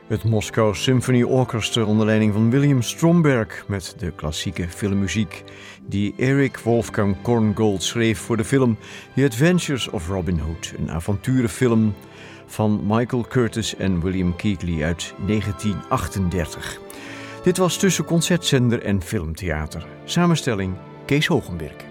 Het Moscow Symphony Orchestra onder leiding van William Stromberg met de klassieke filmmuziek die Erich Wolfgang Korngold schreef voor de film The Adventures of Robin Hood, een avonturenfilm van Michael Curtis en William Keighley uit 1938. Dit was tussen concertzender en filmtheater. Samenstelling Kees Hogenberg.